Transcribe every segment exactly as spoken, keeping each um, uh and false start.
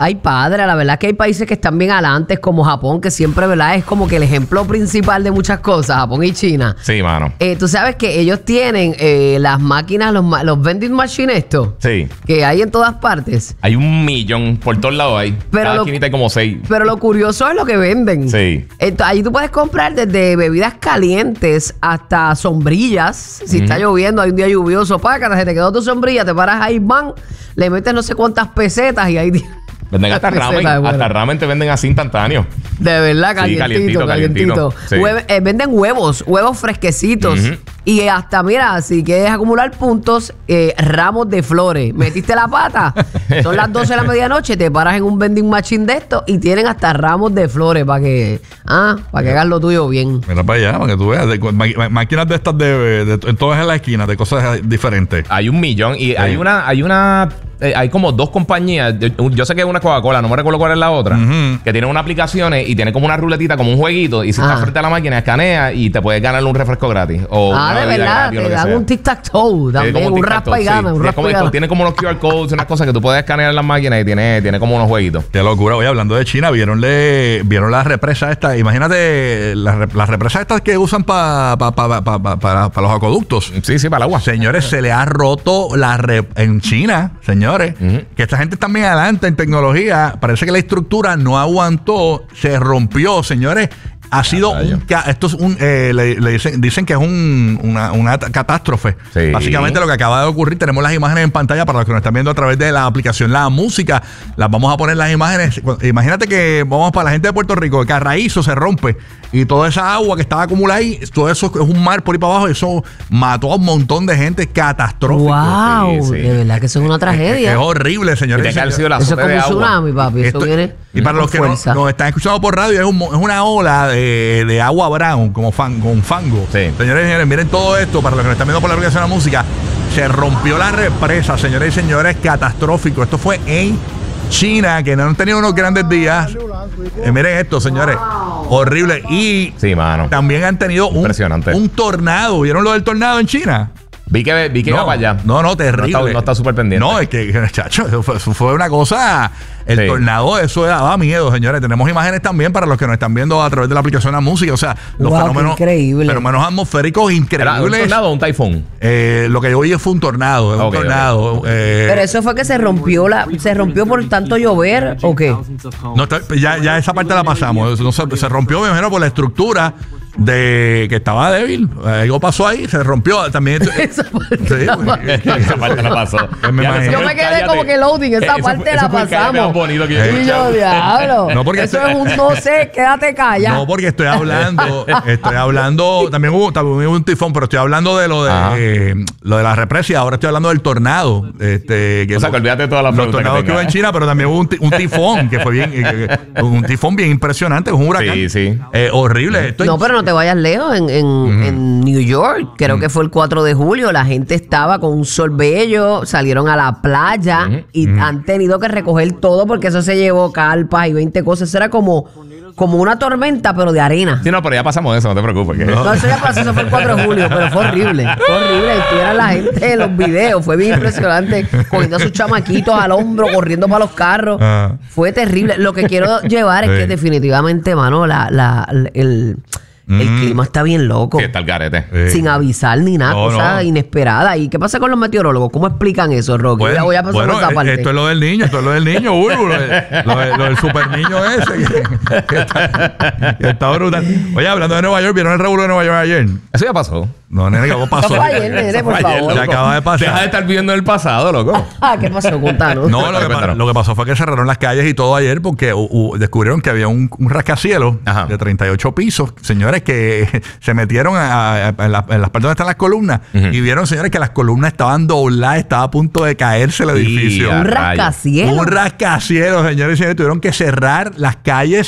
Ay, padre, la verdad que hay países que están bien adelante, como Japón, que siempre, ¿verdad? Es como que el ejemplo principal de muchas cosas, Japón y China. Sí, mano. Eh, Tú sabes que ellos tienen eh, las máquinas, los, los vending machines estos. Sí. Que hay en todas partes. Hay un millón por todos lados ahí. Pero Cada lo, esquinita hay como seis. Pero lo curioso es lo que venden. Sí. Entonces, ahí tú puedes comprar desde bebidas calientes hasta sombrillas. Si uh-huh. está lloviendo, hay un día lluvioso, pácata, se te quedó tu sombrilla, te paras ahí, van, le metes no sé cuántas pesetas y ahí... Venden hasta ramen, hasta ramen te venden así instantáneo. De verdad, calientito, sí, calientito. calientito. Sí. Hue- eh, venden huevos, huevos fresquecitos. Uh-huh. Y hasta, mira, si quieres acumular puntos, eh, ramos de flores. Metiste la pata, son las doce de la medianoche, te paras en un vending machine de esto y tienen hasta ramos de flores para que, ah, para que hagas lo tuyo bien. Mira para allá, para que tú veas. De, ma- máquinas de estas de, de, de, en todas las esquinas, de cosas diferentes. Hay un millón y sí. hay una, hay una, eh, hay como dos compañías. Yo sé que es una Coca-Cola, no me recuerdo cuál es la otra, uh-huh. que tienen unas aplicaciones y tiene como una ruletita, como un jueguito. Y si ah. estás frente a la máquina, escanea y te puedes ganar un refresco gratis. O ah, de verdad, te dan un tic-tac-toe, también, un raspa y gana, un raspa y gana. Tiene como unos Q R codes, unas cosas que tú puedes escanear en las máquinas y tiene, tiene como unos jueguitos. Qué locura. Oye, hablando de China, ¿vieronle, vieron las represas estas? Imagínate las, las represas estas que usan pa, pa, pa, pa, pa, pa, para, para los acueductos. Sí, sí, para el agua. Señores, se le ha roto la rep en China, señores, uh-huh. que esta gente está bien adelante en tecnología. Parece que la estructura no aguantó, se rompió, señores. Ha sido un, esto es un eh, le, le dicen, dicen que es un, una, una catástrofe. Sí. Básicamente lo que acaba de ocurrir, tenemos las imágenes en pantalla para los que nos están viendo a través de la aplicación La Música. Las vamos a poner las imágenes. Imagínate que vamos para la gente de Puerto Rico, que Carraízo se rompe y toda esa agua que estaba acumulada ahí, todo eso es un mar por ahí para abajo. Eso mató a un montón de gente, catastrófico. Wow, sí, sí. De verdad que eso es una tragedia. Es, es horrible, señores. Eso es como un tsunami, papi. Eso viene. Y para los que nos, nos están escuchando por radio, es, un, es una ola de, de agua brown, como fan, con fango. Sí. Señores y señores, miren todo esto, para los que nos están viendo por la aplicación de la música. Se rompió la represa, señores y señores, catastrófico. Esto fue en China, que no han tenido unos grandes días. Eh, miren esto, señores. Wow. Horrible. Y sí, mano. También han tenido un, un tornado. ¿Vieron lo del tornado en China? Vi que, vi que no, iba para allá. No, no, terrible. No está súper pendiente. No, es que, chacho, eso fue, eso fue una cosa. El sí. tornado, eso daba miedo, señores. Tenemos imágenes también para los que nos están viendo a través de la aplicación de la música. O sea, los wow, fenómenos, fenómenos atmosféricos increíbles. ¿Era un tornado o un taifún? Eh, lo que yo oí fue un tornado. Okay, un tornado. Okay. Eh, Pero eso fue que se rompió la, se rompió por tanto llover o qué? No, ya, ya esa parte la pasamos. No, se, se rompió, me imagino, por la estructura de que estaba débil. Algo pasó ahí, se rompió también. Esa parte, sí, la, esa parte la pasó. Me yo me quedé cállate. Como que loading, esa eso, parte eso la pasamos. Bonito que yo y yo, diablo. No, porque eso estoy, es un no sé, quédate callado. No, porque estoy hablando, estoy hablando, también hubo, también hubo un tifón, pero estoy hablando de lo de eh, lo de la represa. Ahora estoy hablando del tornado. Este, que o sea, que olvídate de todas las los tornados que, que hubo en China, pero también hubo un, un tifón que fue bien, eh, un tifón bien impresionante, un huracán. Sí, sí. Eh, horrible. Estoy, no, pero no te vayas lejos. En, en, uh-huh. en New York, creo uh-huh. que fue el cuatro de julio, la gente estaba con un sol bello, salieron a la playa uh-huh. y uh-huh. han tenido que recoger todo porque eso se llevó carpas y veinte cosas. Eso era como, como una tormenta, pero de arena. Sí, no, pero ya pasamos de eso, no te preocupes. Que... No, eso ya pasó, eso fue el cuatro de julio, pero fue horrible. Fue horrible. Y tuvieran la gente en los videos, fue bien impresionante, cogiendo a sus chamaquitos al hombro, corriendo para los carros. Uh-huh. Fue terrible. Lo que quiero llevar es sí. que definitivamente, mano, la, la, el... El mm. clima está bien loco. Sí, está el garete. Sí. Sin avisar ni nada, no, cosa no. inesperada. ¿Y qué pasa con los meteorólogos? ¿Cómo explican eso, Rocky? Bueno, ya voy a pasar bueno, por esa parte. Esto es lo del niño, esto es lo del niño, Urbu, lo, lo, lo del super niño ese. Que, que, está, que está brutal. Oye, hablando de Nueva York, ¿vieron el revuelo de Nueva York ayer? Eso ya pasó. No, nene, ¿cómo pasó? No fue ayer, nene, por favor. Se acaba de pasar. Deja de estar viviendo en el pasado, loco. ¿Qué pasó? Contanos. No, lo que, pa- lo que pasó fue que cerraron las calles y todo ayer porque uh, uh, descubrieron que había un, un rascacielos Ajá. de treinta y ocho pisos. Señores, que se metieron a, a, a, en, la, en las partes donde están las columnas uh-huh. y vieron, señores, que las columnas estaban dobladas, estaba a punto de caerse el edificio. Un rascacielos. Un rascacielos, señores y señores. Tuvieron que cerrar las calles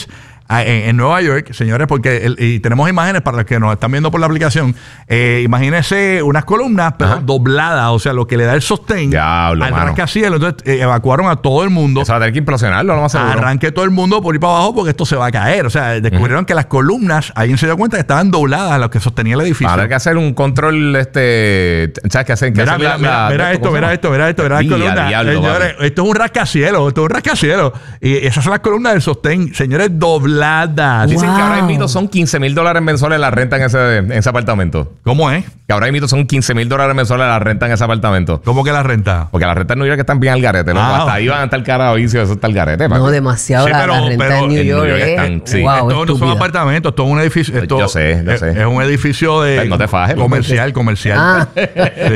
en, en Nueva York, señores, porque el, y tenemos imágenes para los que nos están viendo por la aplicación. Eh, imagínense unas columnas, pero Ajá. dobladas, o sea, lo que le da el sostén Diablo, al mano. rascacielos. Entonces eh, evacuaron a todo el mundo. Eso va a tener que implosionarlo, no va a ser Arranque todo el mundo por ir para abajo porque esto se va a caer. O sea, descubrieron uh-huh. que las columnas, alguien se dio cuenta que estaban dobladas a lo que sostenía el edificio. Va a tener que hacer un control, este, ¿sabes qué hacen? Mira, mira, mira, mira esto, mira esto, mira esto, mira las columnas. Diablo, señores, papi. Esto es un rascacielos, esto es un rascacielos. Y esas son las columnas del sostén, señores, dobladas. Dicen wow. que ahora mismo son quince mil dólares mensuales la renta en ese, en ese apartamento. ¿Cómo es? Que ahora mismo son quince mil dólares mensuales la renta en ese apartamento. ¿Cómo que la renta? Porque las rentas en New York están bien al garete, ¿no? Ah, Hasta ahí van a estar caras a vicio, eso está al garete. No, demasiado sí, la, pero, la renta pero en New York. New York están, sí. Wow, esto no son apartamentos, esto es un edificio. Esto yo sé, yo es, sé. Es un edificio de Ay, no te fajes, comercial, comercial. Ah. Sí,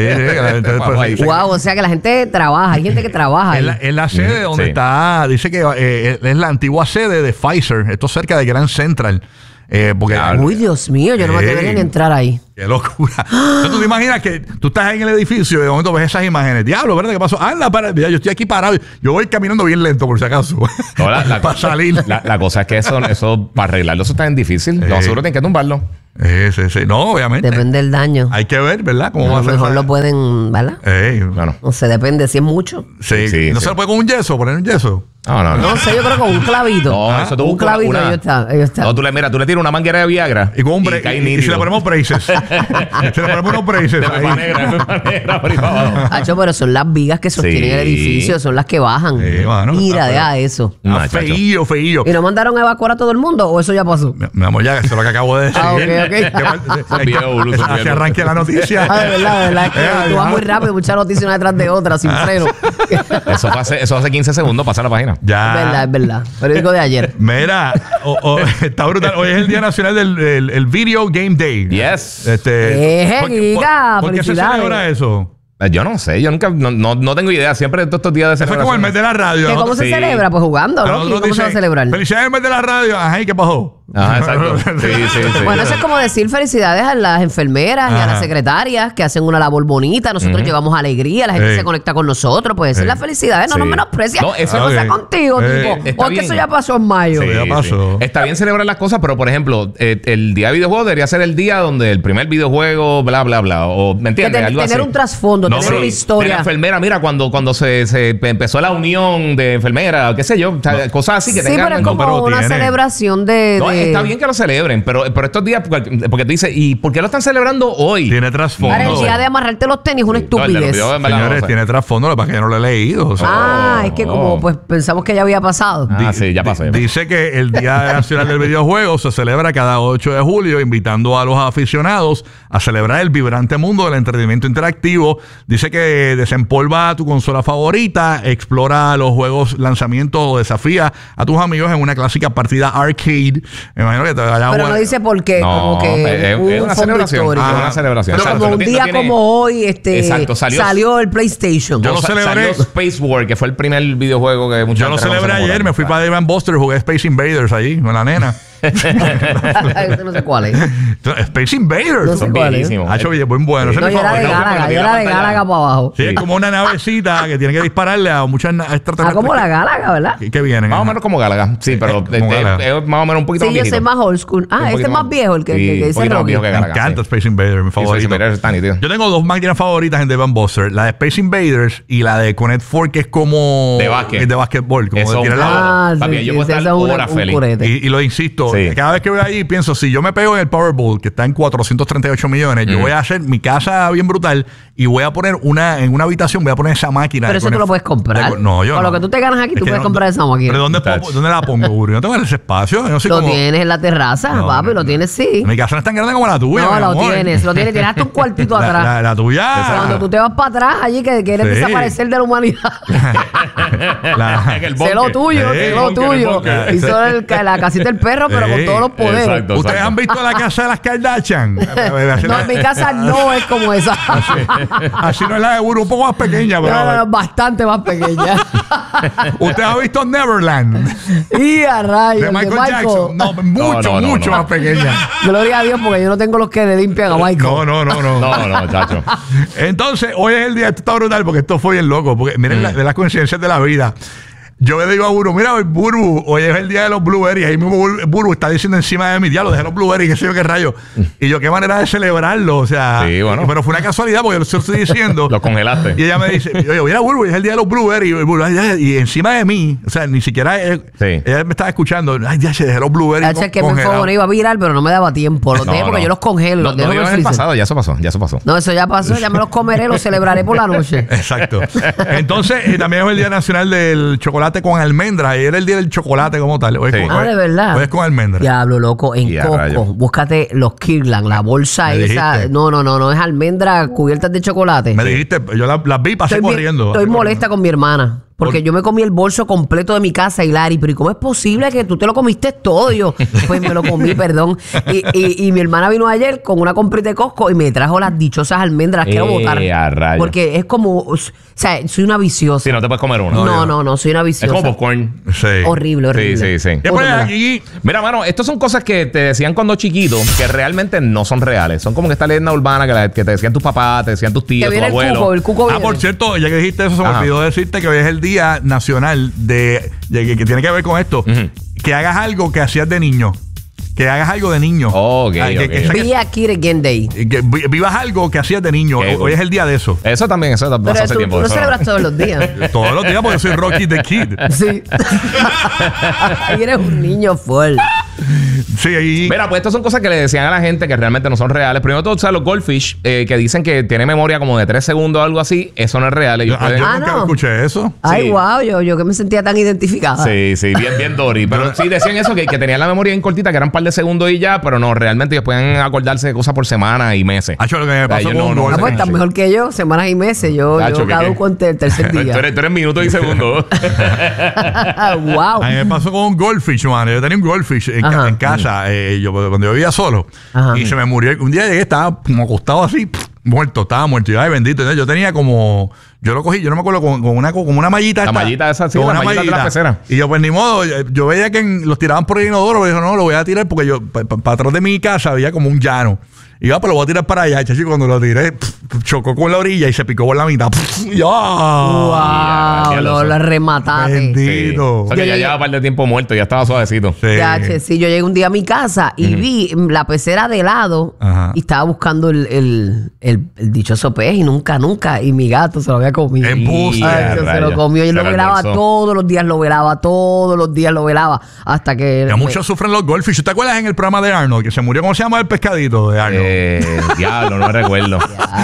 sí, wow, o sea que la gente trabaja, hay gente que trabaja. Es la, es la sede donde sí. está, dice que eh, es la antigua sede de Pfizer, esto cerca de Grand Central. Eh, porque, Uy, Dios mío, yo no me atrevería ni entrar ahí. Qué locura. Entonces, tú te imaginas que tú estás ahí en el edificio y de momento ves esas imágenes. Diablo, ¿verdad? ¿Qué pasó? Anda, para. Mira, yo estoy aquí parado. Yo voy caminando bien lento, por si acaso. No, la, la, para salir. La, la cosa es que eso, eso para arreglarlo, eso está bien difícil. Eh. Lo seguro tienen que tumbarlo. Eh, sí, sí. No, obviamente. Depende del daño. Hay que ver, ¿verdad? Cómo a va a lo ser. mejor lo pueden, ¿verdad? Eh, bueno. No sé, depende si es mucho. Sí, sí no sí. se lo puede con un yeso, poner un yeso. No, no, no. No sé, yo creo que con un clavito. No, ¿Ah? eso tú un clavito, una... ellos están, ellos están. No, tú le, mira, tú le tiras una manguera de Viagra. Y con un bre- y, y, y si le ponemos braces. Se le ponemos unos braces. De pepa negra, de pepa negra, por ahí para abajo. Hacho, pero son las vigas que sostienen sí. el edificio, son las que bajan. Sí, bueno, Mira, deja eso. No, feillo, feillo. ¿Y no mandaron a evacuar a todo el mundo o eso ya pasó? Mi amor, ya, eso es lo que acabo de decir. Ah, ok, ok. Así arranque la noticia. Ah, de verdad, de verdad. Es que eh, tú vas muy rápido, muchas noticias una detrás de otra, sin freno. Eso hace, eso hace quince segundos, pasa la página. Ya. Es verdad, es verdad. Periódico de ayer. Mira, o, o, está brutal. Hoy es el Día Nacional del el, el Video Game Day. Yes. Este, eh, ¿por, giga, por, ¿por qué se celebra eso? Yo no sé, yo nunca, no, no, no tengo idea. Siempre todos estos días de celebración. Eso es como el mes de la radio. ¿Cómo se sí. celebra? Pues jugando, ¿no? ¿Cómo dice, se va a celebrar? Felicidades el mes de la radio. Ajá, ¿y qué pasó? Ajá, exacto. Sí, sí, sí. Bueno, eso es como decir felicidades a las enfermeras Ajá. y a las secretarias que hacen una labor bonita. Nosotros uh-huh. llevamos alegría, la gente hey. se conecta con nosotros. Pues decir hey. las felicidades, no sí. nos menosprecia. No, eso no sea contigo, hey. tipo. Porque eso ya pasó en mayo. Sí, ya pasó. Sí. Está bien celebrar las cosas, pero por ejemplo, eh, el día de videojuegos debería ser el día donde el primer videojuego, bla, bla, bla. O, ¿me entiendes? Ten, Algo tener así. un trasfondo, no, tener sí. una historia. De la enfermera, mira, cuando, cuando se, se empezó la unión de enfermeras, qué sé yo, o sea, no. cosas así que sí, tengan. Sí, pero es como no, pero una tiene. celebración de, No, de... está bien que lo celebren, pero, pero estos días, porque, porque tú dices, ¿y por qué lo están celebrando hoy? Tiene trasfondo. Para el día de amarrarte los tenis, una estupidez. No, Señores, tiene trasfondo, lo que pasa es que yo no lo he leído. O sea, ah, oh, es que como oh. pues pensamos que ya había pasado. Ah, sí, ya pasó. Dice que el Día Nacional del Videojuego se celebra cada ocho de julio, invitando a los aficionados a celebrar el vibrante mundo del entretenimiento interactivo. Dice que desempolva tu consola favorita, explora los juegos, lanzamientos o desafía a tus amigos en una clásica partida arcade. Me imagino que te vaya a Pero no dice por qué, no, como que es, es una celebración. Ah, es una celebración. Pero como un día no tiene... como hoy, este, Exacto, salió, salió el PlayStation. Yo lo celebré. Salió Space War, que fue el primer videojuego que muchos Yo lo celebré ayer, me fui para Dave and Buster, jugué Space Invaders allí con la nena. no sé cuál es. Space Invaders. No sé cuál es. Ha hecho bien bueno. No, yo era de Gálaga, yo era de Gálaga para abajo. Sí, es como una navecita que tiene que dispararle a muchas extraterrestres. Ah, como la Gálaga, ¿verdad? Que vienen. Más o menos como Gálaga. Sí, pero es más o menos un poquito más viejito. Sí, yo soy más old school. Ah, este es más viejo, el que dice Rocky. Me encanta Space Invaders, mi favorito. Yo tengo dos máquinas favoritas en Dave and Buster. La de Space Invaders y la de Connect Four, que es como... De básquet. De básquetbol. Como de tirar la... Ah, sí, yo puedo estar horas feliz. Y lo insisto, cada vez que voy ahí pienso, si yo me pego en el Powerball, que está en cuatrocientos treinta y ocho millones, mm. yo voy a hacer mi casa bien brutal y voy a poner una, en una habitación, voy a poner esa máquina. Pero eso tú lo puedes comprar. De, no, yo Con no. lo que tú te ganas aquí, es tú puedes no, comprar esa máquina. ¿Pero dónde, dónde la pongo, Uri? No tengo ese espacio. No sé lo cómo... tienes en la terraza, no, papi, no, lo tienes sí. Mi casa no es tan grande como la tuya. No, lo amor. tienes, lo tienes. Tienes hasta un cuartito la, atrás. La, la tuya. Cuando tú te vas para atrás allí, que quieres sí. desaparecer de la humanidad. la, sé lo tuyo, sé lo tuyo. Hizo el, la casita del perro, pero con todos los poderes. Exacto, ¿Ustedes exacto. han visto la casa de las Kardashian? No, en mi casa no es como esa. Así, así no es la de Uru, un poco más pequeña. Pero no, no, no, bastante más pequeña. ¿Usted ha visto Neverland? Y a rayos. De Michael, de Michael Jackson. No, mucho, no, no, mucho no, no. más pequeña. Gloria a Dios, porque yo no tengo los que le limpian a Michael. No, no, no, no. No, no, chacho. Entonces, hoy es el día, esto está brutal porque esto fue bien loco. Porque miren mm. la, de las coincidencias de la vida. yo le digo a Burbu, mira, Burbu, hoy es el día de los blueberries. Ahí mismo Burbu está diciendo encima de mi diablo, dejé los blueberries, qué sé yo qué rayo. Y yo, qué manera de celebrarlo. O sea, sí, bueno. Pero fue una casualidad porque yo lo estoy diciendo. Lo congelaste. Y ella me dice, yo, mira, Burbu, es el día de los blueberries. Y, Burbu, y encima de mí, o sea, ni siquiera él, sí. ella me estaba escuchando. Ay, ya se dejé los blueberries. Con, que me fue, iba a virar, pero no me daba tiempo. Los no, dejo porque no. yo los congelo. Los dejo en el pasado, ya eso pasó, ya eso pasó. No, eso ya pasó, ya me los comeré, los celebraré por la noche. Exacto. Entonces, eh, también es el Día Nacional del Chocolate con Almendra. Y era el día del chocolate como tal. Hoy sí. con, ah, de verdad. Hoy es con almendra. Diablo, loco. En yeah, Costco, rayo. Búscate los Kirkland, la bolsa ¿Me esa. Dijiste? No, no, no, no es almendra cubiertas de chocolate. Me dijiste, yo las la vi y pasé estoy corriendo. Bien, estoy molesta con mi hermana. Porque yo me comí el bolso completo de mi casa, Hilary, pero ¿y cómo es posible que tú te lo comiste todo? Yo, pues me lo comí, perdón. Y, y, y mi hermana vino ayer con una comprita de Costco y me trajo las dichosas almendras. Eh, quiero botar. Porque es como, o sea, soy una viciosa. Sí, no te puedes comer una. No, no, no, no soy una viciosa. Es como popcorn. Sí. Horrible, horrible. Sí, sí, sí. ¿Qué pones aquí? Mira, mano, estas son cosas que te decían cuando chiquito, que realmente no son reales. Son como que esta leyenda urbana que, la, que te decían tus papás, te decían tus tíos, tus abuelos. El cuco, el cuco viene. Ah, por cierto, ya que dijiste eso, se me olvidó decirte que hoy es el Día Nacional de, de que, que tiene que ver con esto, uh-huh. que hagas algo que hacías de niño. Que hagas algo de niño. Oh, okay, Ay, okay. Que, que, Be a Kid Again Day. Que vivas algo que hacías de niño. Okay, hoy okay. es el día de eso. Eso también, eso pasó Pero hace tú, tiempo. Tú lo eso celebras no. todos los días. Todos los días porque soy Rocky the Kid. Sí. Ahí eres un niño full. Sí, ahí. Mira, pues estas son cosas que le decían a la gente que realmente no son reales. Primero todo, o sea, los goldfish eh, que dicen que tiene memoria como de tres segundos o algo así, eso no es real. Ellos ah, pueden... Yo ah, nunca no. escuché eso. Ay, sí. wow, yo, yo que me sentía tan identificada. Sí, sí, bien, bien Dory. Pero sí decían eso, que, que tenían la memoria bien cortita, que eran un par de segundos y ya, pero no, realmente ellos pueden acordarse de cosas por semana y meses. Hacho, lo que me pasó o sea, con no, no, ah, pues estás mejor que yo, semanas y meses. Yo, Hacho, yo caduco en el tercer día. tú, eres, tú eres minutos y segundos. Wow. A mí me pasó con un goldfish, man. Yo tenía un goldfish en, ca en casa. Eh, yo, cuando yo vivía solo. Ajá. Y se me murió. Un día llegué, estaba como acostado así, pff, muerto, estaba muerto. Y ay, bendito. Entonces, yo tenía como. Yo lo cogí, yo no me acuerdo, con, con una, como una mallita. La esta, mallita esa, sí, la una mallita, mallita de la pecera. Y yo, pues ni modo, yo veía que en, los tiraban por el inodoro. Pero yo, no, lo voy a tirar porque yo, para pa, pa atrás de mi casa había como un llano. Y va, pero lo voy a tirar para allá. Chachi, cuando lo tiré, pff, chocó con la orilla y se picó por la mitad. Pff, y, ¡oh! ¡Wow! Yeah, lo, lo remataste. Bendito. Sí. O sea, que ya llevaba un par de tiempo muerto, ya estaba suavecito. Sí. Ya, che, sí, yo llegué un día a mi casa y uh-huh. vi la pecera de helado uh-huh. y estaba buscando el, el, el, el dichoso pez y nunca, nunca. Y mi gato se lo había comido. Embuste. Ay, se lo comió. Y lo velaba todos los días, lo velaba todos los días, lo velaba. Hasta que. Ya muchos sufren los goldfish. ¿Te acuerdas en el programa de Arnold que se murió? ¿Cómo se llama el pescadito de Arnold? Eh, diablo, no recuerdo.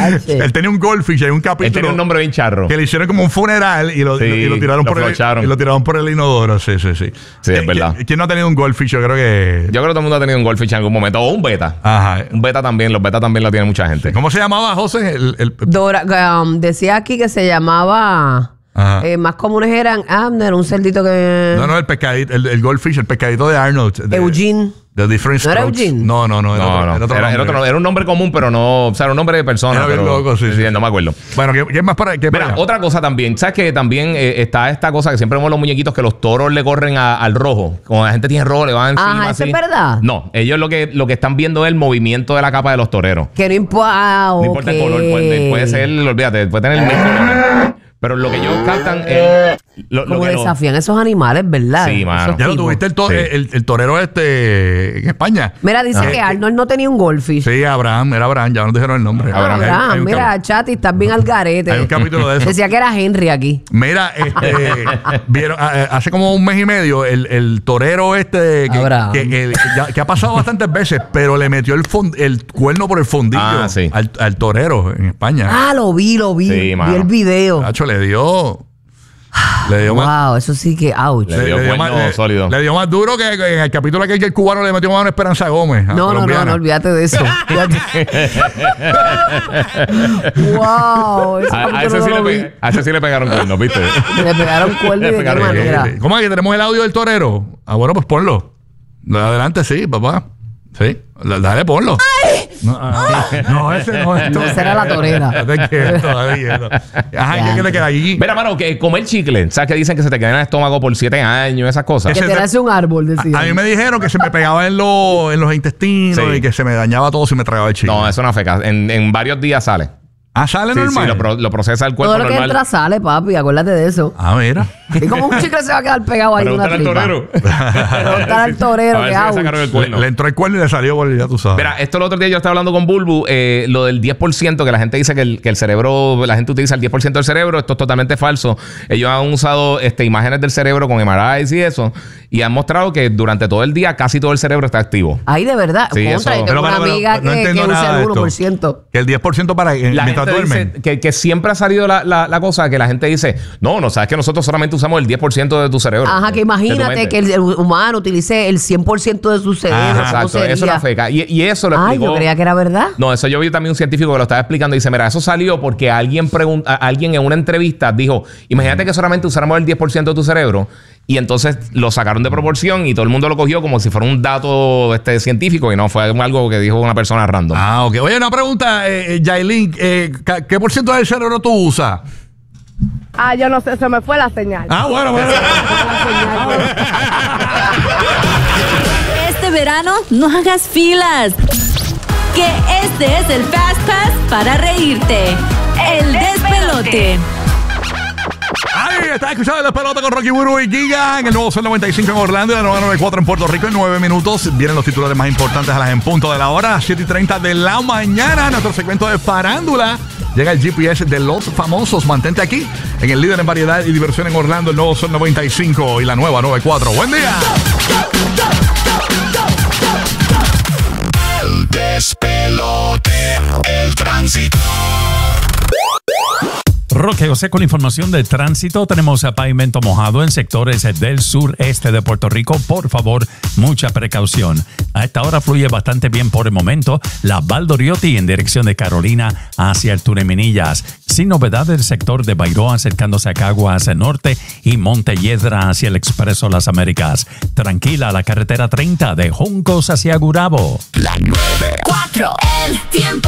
Él tenía un goldfish, hay un capítulo. Él tenía un nombre bien charro. Que le hicieron como un funeral y lo, sí, y lo tiraron lo por el, y lo tiraron por el inodoro. Sí, sí, sí. Sí, es verdad. ¿Quién no ha tenido un goldfish? Yo creo que. Yo creo que todo el mundo ha tenido un goldfish en algún momento. O un beta. Ajá. Un beta también. Los beta también lo tiene mucha gente. ¿Cómo se llamaba, José? El, el... Dora, um, decía aquí que se llamaba. Eh, más comunes eran Abner, un cerdito que. No, no, el pescadito, el, el goldfish, el pescadito de Arnold. De, Eugene. The Different ¿No era Eugene? No, no, no. Era, no, otro, no. Era, otro era, era, otro, era un nombre común, pero no. O sea, era un nombre de persona. Era bien pero, loco, sí, sí. No me acuerdo. Bueno, ¿qué, qué más para qué Mira, para otra cosa también. ¿Sabes que también eh, está esta cosa que siempre vemos los muñequitos que los toros le corren a, al rojo? Cuando la gente tiene rojo, le van encima. Ajá, ¿eso así. es verdad? No, ellos lo que, lo que están viendo es el movimiento de la capa de los toreros. Que no importa. Ah, no importa okay. el color, puede, puede ser, olvídate, puede tener el mismo color. Pero lo que ellos captan es. Lo, Como lo que desafían lo... esos animales, ¿verdad? Sí, mano. Ya lo tuviste el, to sí. el, el torero este en España. Mira, dice ah. que Arnold no tenía un goldfish. Sí, Abraham, era Abraham, ya no dijeron el nombre. Ah, Abraham, Abraham. Hay, hay mira, Chati, estás bien al garete. Hay un capítulo de eso. Decía que era Henry aquí. Mira, este, vieron, hace como un mes y medio, el, el torero este que, que, que, ya, que ha pasado bastantes veces, pero le metió el, fond, el cuerno por el fondillo ah, sí. al, al torero en España. Ah, lo vi, lo vi. Sí, vi el video. Nacho, le dio. Le dio wow, más, eso sí que ouch. Le dio, le dio, más, le, sólido. Le dio más duro que, que en el capítulo aquel que el cubano le metió mano a Esperanza Gómez. No, no, no, no, olvídate de eso. Wow. A, a, ese sí no le a ese sí le pegaron cuernos, ¿viste? Le pegaron cuernos de qué manera. ¿Cómo es que tenemos el audio del torero? Ah, bueno, pues ponlo. Adelante, sí, papá. Sí, dale, ponlo. ¡Ay! No, ah, no, ese no es. No, esa era la torera. Ajá, ¿qué, ¿qué te queda allí? Mira, mano, que comer chicle. ¿Sabes que dicen que se te queda en el estómago por siete años? Esas cosas. Que te nace un árbol, decía. A, a mí me dijeron que se me pegaba en, lo, en los intestinos sí. y que se me dañaba todo si me tragaba el chicle. No, eso no afecta. En, en varios días sale. Ah, sale sí, normal. Sí, lo, pro, lo procesa el cuerpo normal. Todo lo que normal. entra sale, papi, acuérdate de eso. Ah, mira. Y como un chicle se va a quedar pegado ahí en una tripa. Torero. Preguntar al torero que hago. Le, le entró el cuerno y le salió por ya tú sabes. Mira, esto el otro día yo estaba hablando con Bulbu, eh, lo del diez por ciento que la gente dice que el, que el cerebro, la gente utiliza el diez por ciento del cerebro, esto es totalmente falso. Ellos han usado este, imágenes del cerebro con M R Is y eso, y han mostrado que durante todo el día casi todo el cerebro está activo. Ay, de verdad. Sí, Contra, eso. yo tengo Pero, una pero, amiga pero, no que, que entiendo usa nada el de uno por ciento. Que el diez por ciento para La mientras gente duermen. dice que, que siempre ha salido la, la, la cosa que la gente dice, no, no, sabes que nosotros solamente usamos el diez por ciento de tu cerebro. Ajá, que imagínate que el, el humano utilice el cien por ciento de su cerebro. Ajá, exacto, eso es una feca. Y, y eso lo Ay, explicó. yo creía que era verdad. No, eso yo vi también un científico que lo estaba explicando y dice, mira, eso salió porque alguien pregunta, alguien en una entrevista dijo, imagínate que solamente usáramos el diez por ciento de tu cerebro. Y entonces lo sacaron de proporción y todo el mundo lo cogió como si fuera un dato este, científico y no fue algo que dijo una persona random. Ah, ok. Oye, una pregunta, eh, Yailin, eh, ¿qué por ciento del cerebro tú usas? Ah, yo no sé, se me fue la señal. Ah, bueno, bueno. Este verano no hagas filas. Que este es el Fast Pass para reírte. El despelote. Ay, está escuchando el Despelote con Rocky Burbu y Giga en el nuevo Sol noventa y cinco en Orlando y la nueva noventa y cuatro en Puerto Rico. En nueve minutos vienen los titulares más importantes a las en punto de la hora, siete y treinta de la mañana. Nuestro segmento de farándula. Llega el G P S de los famosos. Mantente aquí en el líder en variedad y diversión en Orlando, el nuevo Sol noventa y cinco y la nueva noventa y cuatro. ¡Buen día! El despelote, el tránsito. Roque José con la información de tránsito. Tenemos a pavimento mojado en sectores del sureste de Puerto Rico. Por favor, mucha precaución. A esta hora fluye bastante bien por el momento la Valdoriotti en dirección de Carolina hacia el túnel Minillas. Sin novedad del sector de Bairoa acercándose a Caguas Norte y Montelledra hacia el Expreso Las Américas. Tranquila la carretera treinta de Juncos hacia Gurabo. La nueve cuatro. El tiempo.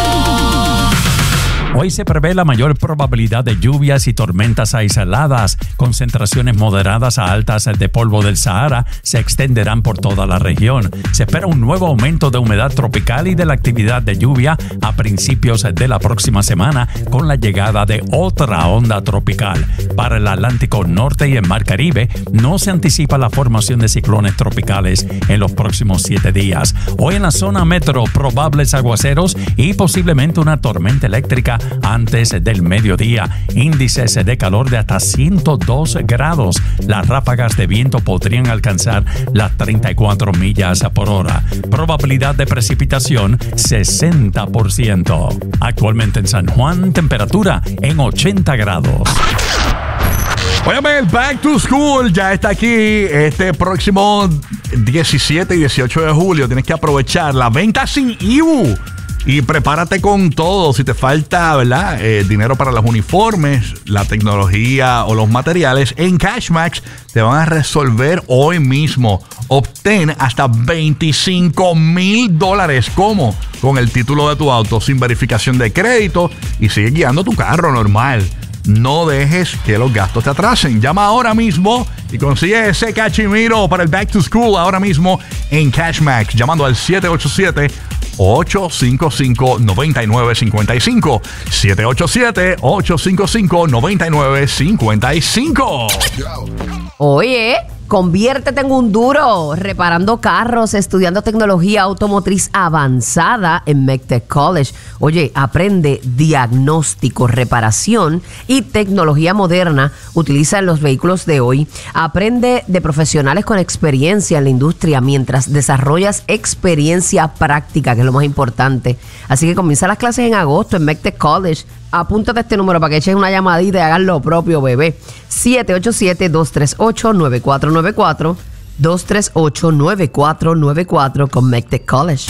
Hoy se prevé la mayor probabilidad de lluvias y tormentas aisladas. Concentraciones moderadas a altas de polvo del Sahara se extenderán por toda la región. Se espera un nuevo aumento de humedad tropical y de la actividad de lluvia a principios de la próxima semana con la llegada de otra onda tropical. Para el Atlántico Norte y el Mar Caribe no se anticipa la formación de ciclones tropicales en los próximos siete días. Hoy en la zona metro probables aguaceros y posiblemente una tormenta eléctrica antes del mediodía. Índices de calor de hasta ciento dos grados. Las ráfagas de viento podrían alcanzar las treinta y cuatro millas por hora. Probabilidad de precipitación sesenta por ciento. Actualmente en San Juan, temperatura en ochenta grados. Óyeme, el Back to School ya está aquí este próximo diecisiete y dieciocho de julio. Tienes que aprovechar la venta sin I B U. Y prepárate con todo. Si te falta, ¿verdad? Eh, dinero para los uniformes, la tecnología o los materiales, en Cashmax te van a resolver hoy mismo. Obtén hasta veinticinco mil dólares. ¿Cómo? Con el título de tu auto sin verificación de crédito y sigue guiando tu carro normal. No dejes que los gastos te atrasen. Llama ahora mismo y consigue ese cachimiro para el Back to School ahora mismo en Cashmax. Llamando al siete ocho siete, ocho cinco cinco, nueve nueve cinco cinco. siete ocho siete, ocho cinco cinco, nueve nueve cinco cinco. Oye, conviértete en un duro reparando carros, estudiando tecnología automotriz avanzada en MECTEC College. Oye, aprende diagnóstico, reparación y tecnología moderna. Utiliza en los vehículos de hoy. Aprende de profesionales con experiencia en la industria mientras desarrollas experiencia práctica, que es lo más importante. Así que comienza las clases en agosto en MECTEC College. Apúntate este número para que eches una llamadita y hagas lo propio, bebé. siete ocho siete, dos tres ocho, nueve cuatro nueve cuatro. dos tres ocho, nueve cuatro nueve cuatro con MECTEC College.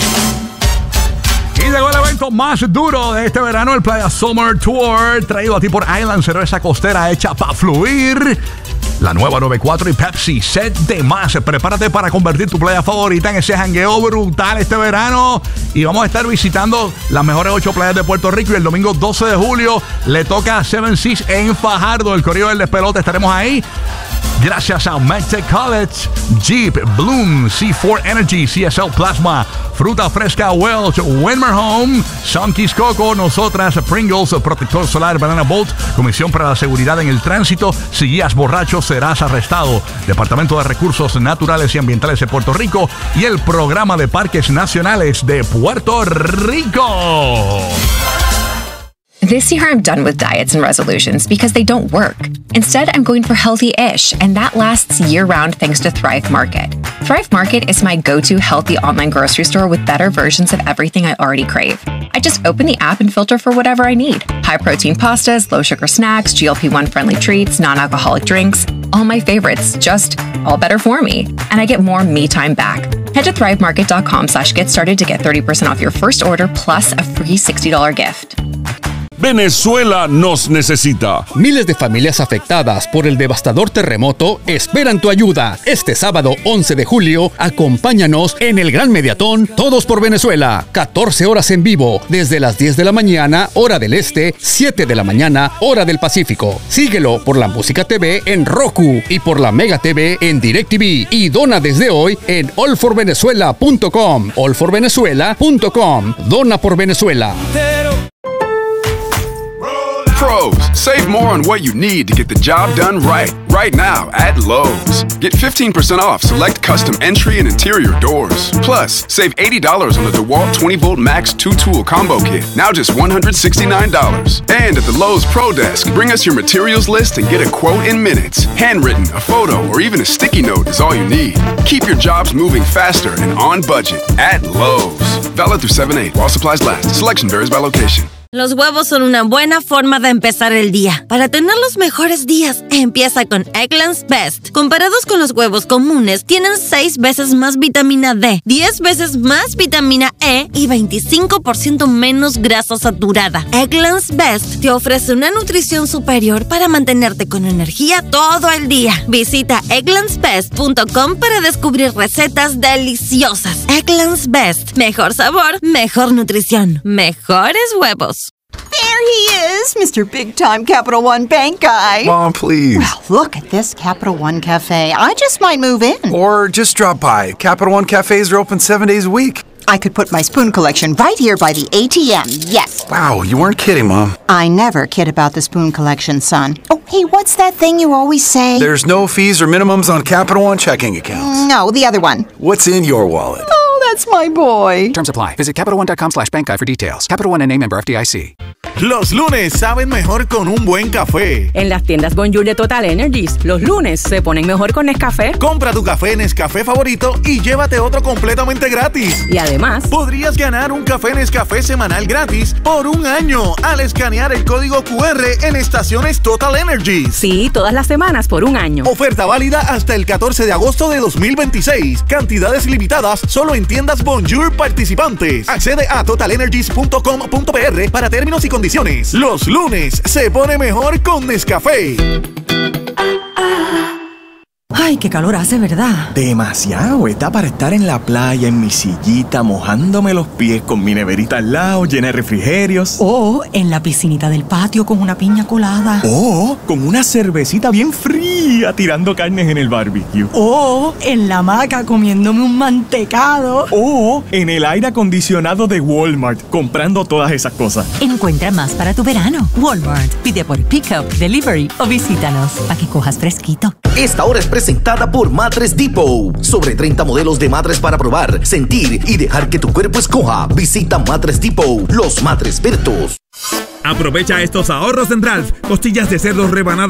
Y llegó el evento más duro de este verano, el Playa Summer Tour, traído a ti por Island, cerveza costera hecha para fluir. La nueva noventa y cuatro y Pepsi, set de más. Prepárate para convertir tu playa favorita en ese jangueo brutal este verano. Y vamos a estar visitando las mejores ocho playas de Puerto Rico. Y el domingo doce de julio le toca a Seven Seas en Fajardo. El Correo del Despelote, estaremos ahí. Gracias a MedTech College, Jeep, Bloom, C cuatro Energy, C S L Plasma, Fruta Fresca Welch, Winmer Home, Sunkies Coco, nosotras, Pringles, Protector Solar, Banana Bolt, Comisión para la Seguridad en el Tránsito. Si guías borracho serás arrestado. Departamento de Recursos Naturales y Ambientales de Puerto Rico y el Programa de Parques Nacionales de Puerto Rico. This year, I'm done with diets and resolutions because they don't work. Instead, I'm going for healthy-ish, and that lasts year-round thanks to Thrive Market. Thrive Market is my go-to healthy online grocery store with better versions of everything I already crave. I just open the app and filter for whatever I need. High-protein pastas, low-sugar snacks, G L P one friendly treats, non-alcoholic drinks. All my favorites, just all better for me. And I get more me time back. Head to thrivemarket.com slash get started to get thirty percent off your first order plus a free sixty dollars gift. Venezuela nos necesita. Miles de familias afectadas por el devastador terremoto esperan tu ayuda. Este sábado once de julio, acompáñanos en el Gran Mediatón Todos por Venezuela. catorce horas en vivo, desde las diez de la mañana, hora del este, siete de la mañana, hora del Pacífico. Síguelo por la Música T V en Roku y por la Mega T V en DirecTV. Y dona desde hoy en all for venezuela punto com. all for venezuela punto com. Dona por Venezuela. Pros, save more on what you need to get the job done right. Right now at Lowe's. Get fifteen percent off select custom entry and interior doors. Plus, save eighty dollars on the DeWalt twenty volt Max two tool combo kit. Now just one hundred sixty-nine dollars. And at the Lowe's Pro Desk, bring us your materials list and get a quote in minutes. Handwritten, a photo, or even a sticky note is all you need. Keep your jobs moving faster and on budget at Lowe's. Valid through seven eight while supplies last. Selection varies by location. Los huevos son una buena forma de empezar el día. Para tener los mejores días, empieza con Eggland's Best. Comparados con los huevos comunes, tienen seis veces más vitamina D, diez veces más vitamina E y veinticinco por ciento menos grasa saturada. Eggland's Best te ofrece una nutrición superior para mantenerte con energía todo el día. Visita egglands best punto com para descubrir recetas deliciosas. Eggland's Best. Mejor sabor, mejor nutrición, mejores huevos. There he is, Mister Big Time Capital One Bank guy. Mom, please. Well, look at this Capital One Cafe. I just might move in. Or just drop by. Capital One cafes are open seven days a week. I could put my spoon collection right here by the A T M, yes. Wow, you weren't kidding, Mom. I never kid about the spoon collection, son. Oh, hey, what's that thing you always say? There's no fees or minimums on Capital One checking accounts. No, the other one. What's in your wallet? Oh, that's my boy. Terms apply. Visit Capital One dot com slash bank guide for details. Capital One N A member F D I C. Los lunes saben mejor con un buen café. En las tiendas Bonjour de Total Energies, los lunes se ponen mejor con Nescafé. Compra tu café Nescafé favorito y llévate otro completamente gratis. Y además, podrías ganar un café Nescafé semanal gratis por un año al escanear el código Q R en estaciones Total Energies. Sí, todas las semanas por un año. Oferta válida hasta el catorce de agosto de dos mil veintiséis. Cantidades limitadas solo en tiendas Bonjour participantes. Accede a total energies punto com punto p r para términos y condiciones. Los lunes se pone mejor con Nescafé. Ay, qué calor hace, ¿verdad? Demasiado. Está para estar en la playa, en mi sillita, mojándome los pies con mi neverita al lado, llena de refrigerios. O en la piscinita del patio con una piña colada. O con una cervecita bien fría tirando carnes en el barbecue. O en la hamaca comiéndome un mantecado. O en el aire acondicionado de Walmart, comprando todas esas cosas. Encuentra más para tu verano. Walmart. Pide por Pickup, Delivery o visítanos para que cojas fresquito. Esta hora es presentada por Mattress Depot. Sobre treinta modelos de matres para probar, sentir y dejar que tu cuerpo escoja. Visita Mattress Depot, los Mattress Bertos. Aprovecha estos ahorros en Ralph. Costillas de cerdo rebanadas